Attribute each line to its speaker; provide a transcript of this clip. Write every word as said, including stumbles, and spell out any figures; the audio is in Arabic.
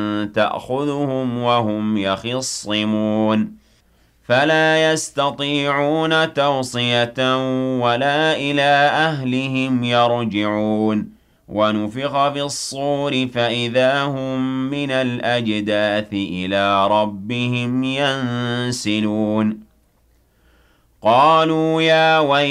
Speaker 1: تأخذهم وهم يخصمون فلا يستطيعون توصية ولا إلى أهلهم يرجعون ونفخ في الصور فإذا هم من الأجداث إلى ربهم ينسلون قالوا يا ويلنا